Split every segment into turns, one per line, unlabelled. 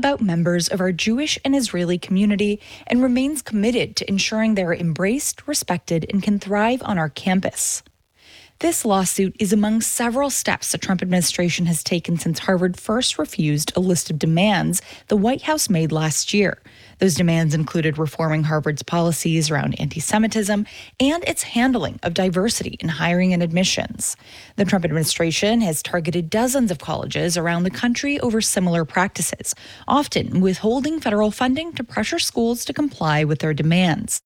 about members of our Jewish and Israeli community and remains committed to ensuring they are embraced, respected, and can thrive on our campus. This lawsuit is among several steps the Trump administration has taken since Harvard first refused a list of demands the White House made last year. Those demands included reforming Harvard's policies around anti-Semitism and its handling of diversity in hiring and admissions. The Trump administration has targeted dozens of colleges around the country over similar practices, often withholding federal funding to pressure schools to comply with their demands.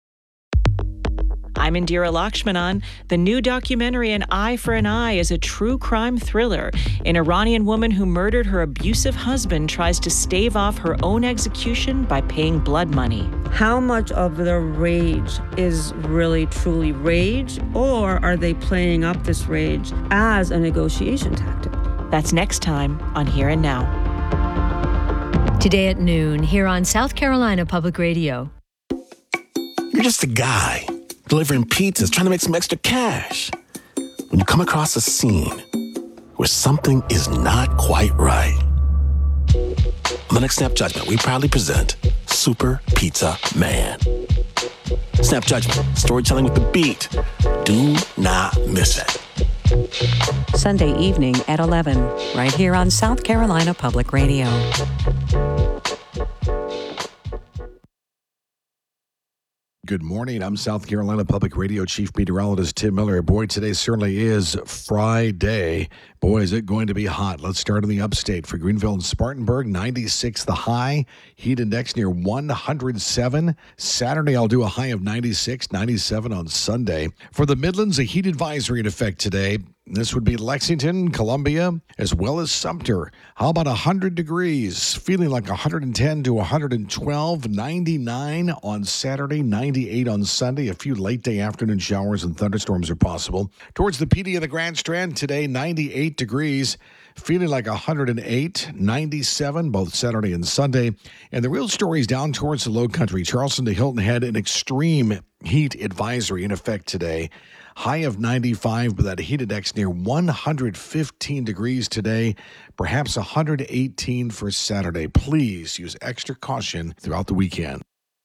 I'm Indira Lakshmanan. The new documentary An Eye for an Eye is a true crime thriller. An Iranian woman who murdered her abusive husband tries to stave off her own execution by paying blood money.
How much of the rage is really truly rage, or are they playing up this rage as a negotiation tactic?
That's next time on Here and Now.
Today at noon, here on South Carolina Public Radio.
You're just a guy delivering pizzas, trying to make some extra cash, when you come across a scene where something is not quite right. On the next Snap Judgment, we proudly present Super Pizza Man. Snap Judgment, storytelling with the beat. Do not miss it.
Sunday evening at 11, right here on South Carolina Public Radio.
Good morning. I'm South Carolina Public Radio Chief Meteorologist Tim Miller. Boy, today certainly is Friday. Boy, is it going to be hot. Let's start in the upstate. For Greenville and Spartanburg, 96 the high. Heat index near 107. Saturday, I'll do a high of 96, 97 on Sunday. For the Midlands, a heat advisory in effect today. This would be Lexington, Columbia, as well as Sumter. How about 100 degrees? Feeling like 110 to 112, 99 on Saturday, 98 on Sunday. A few late day afternoon showers and thunderstorms are possible. Towards the PD of the Grand Strand today, 98 degrees. Feeling like 108, 97, both Saturday and Sunday. And the real story is down towards the low country. Charleston to Hilton had an extreme heat advisory in effect today. High of 95, but that heat index near 115 degrees today, perhaps 118 for Saturday. Please use extra caution throughout the weekend.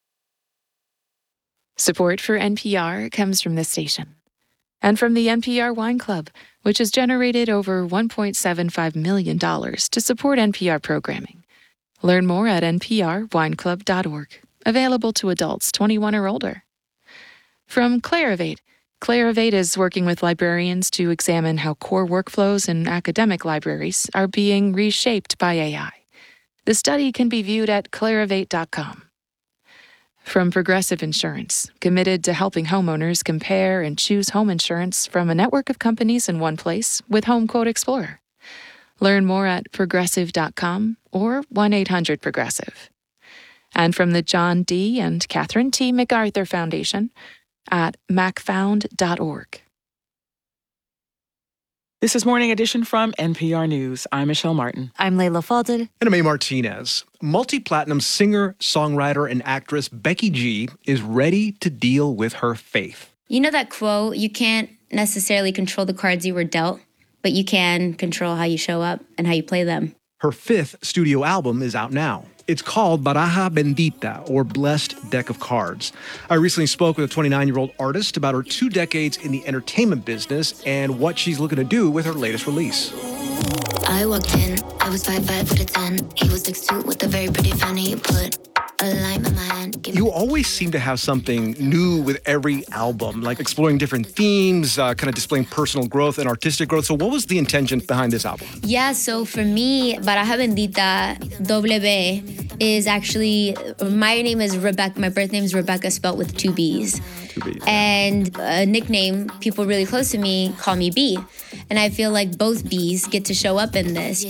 Support for NPR comes from this station and from the NPR Wine Club, which has generated over $1.75 million to support NPR programming. Learn more at nprwineclub.org. Available to adults 21 or older. From Clarivate. Clarivate is working with librarians to examine how core workflows in academic libraries are being reshaped by AI. The study can be viewed at clarivate.com. From Progressive Insurance, committed to helping homeowners compare and choose home insurance from a network of companies in one place with HomeQuote Explorer. Learn more at progressive.com or 1-800-PROGRESSIVE. And from the John D. and Catherine T. MacArthur Foundation, at macfound.org.
This is Morning Edition from NPR News. I'm Michelle Martin.
I'm Layla Fadel.
And I'm A. Martinez. Multi-platinum singer, songwriter, and actress Becky G is ready to deal with her faith.
You know that quote, you can't necessarily control the cards you were dealt, but you can control how you show up and how you play them.
Her 5th studio album is out now. It's called Baraja Bendita, or Blessed Deck of Cards. I recently spoke with a 29-year-old artist about her 2 decades in the entertainment business and what she's looking to do with her latest release.
I walked in, I was 5'5", foot 10. He was 6'2", with a very pretty fanny. Put a lime in my hand.
You always seem to have something new with every album, like exploring different themes, kind of displaying personal growth and artistic growth. So what was the intention behind this album?
Yeah, so for me, Baraja Bendita, W, is actually, my name is Rebecca, my birth name is Rebecca, spelled with 2 B's.
2 B's.
And a nickname, people really close to me call me B. And I feel like both B's get to show up in this.